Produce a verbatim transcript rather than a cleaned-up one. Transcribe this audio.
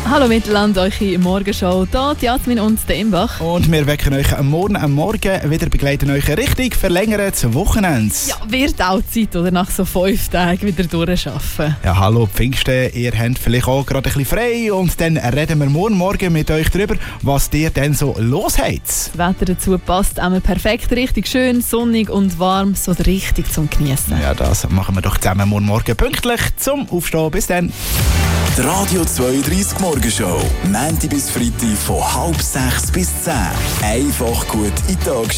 Hallo Mittelland, eure Morgenshow. Hier die Jasmin und der Imbach. Und wir wecken euch am Morgen, am Morgen wieder begleiten euch richtig verlängertes Wochenende. Ja, wird auch Zeit, oder? Nach so fünf Tagen wieder durcharbeiten. Ja, hallo Pfingsten, ihr habt vielleicht auch gerade ein bisschen frei und dann reden wir morgen Morgen mit euch darüber, was ihr denn so los habt. Das Wetter dazu passt einmal perfekt, richtig schön, sonnig und warm, so richtig zum Genießen. Ja, das machen wir doch zusammen morgen Morgen pünktlich zum Aufstehen. Bis dann. Die Radio zweiunddreißig Morgenshow. Montag bis Freitag von halb sechs bis zehn. Einfach gut in den Tag